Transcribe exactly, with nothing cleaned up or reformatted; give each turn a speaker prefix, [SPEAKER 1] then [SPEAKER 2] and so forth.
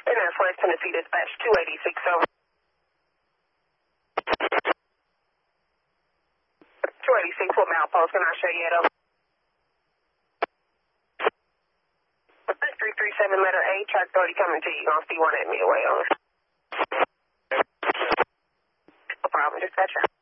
[SPEAKER 1] And that's West Tennessee Dispatch two eighty-six over. two eighty-six, what milepost can I show you at over? three three seven letter A, track thirty coming to you. You're going to see one at Midway over. No problem, dispatcher.